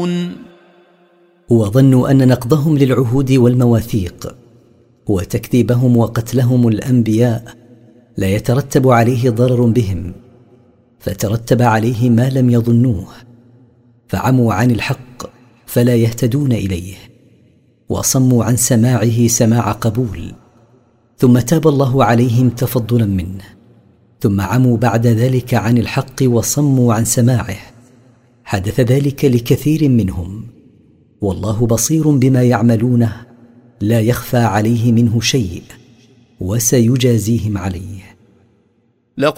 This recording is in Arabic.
يعملون. وظنوا أن نقضهم للعهود والمواثيق وتكذيبهم وقتلهم الأنبياء لا يترتب عليه ضرر بهم، فترتب عليه ما لم يظنوه، فعموا عن الحق فلا يهتدون إليه، وصموا عن سماعه سماع قبول، ثم تاب الله عليهم تفضلا منه، ثم عموا بعد ذلك عن الحق وصموا عن سماعه. حدث ذلك لكثير منهم، والله بصير بما يعملونه لا يخفى عليه منه شيء، وسيجازيهم عليه.